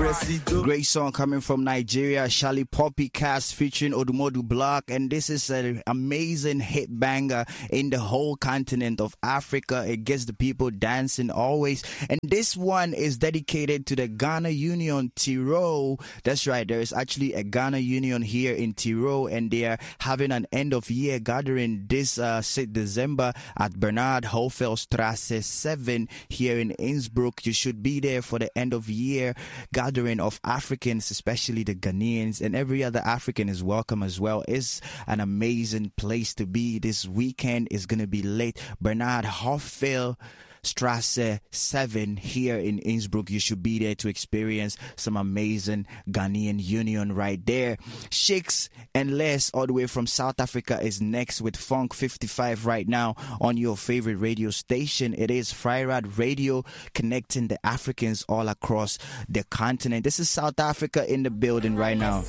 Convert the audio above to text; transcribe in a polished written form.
Great song coming from Nigeria, Shali Poppy Cast featuring Odumodu Black, and this is an amazing hit banger in the whole continent of Africa. It gets the people dancing always, and this one is dedicated to the Ghana Union Tyrol. That's right, there is actually a Ghana Union here in Tyrol, and they are having an end of year gathering this 6th December at Bernard Hoffelstrasse 7 here in Innsbruck. You should be there for the end of year gathering of Africans, especially the Ghanaians, and every other African is welcome as well. It's an amazing place to be. This weekend is going to be late. Bernard Hoffelstrasse 7 here in Innsbruck. You should be there to experience some amazing Ghanaian Union right there. Shakes and Les all the way from South Africa is next with Funk 55 right now on your favorite radio station. It is Freirad Radio, connecting the Africans all across the continent. This is South Africa in the building right now.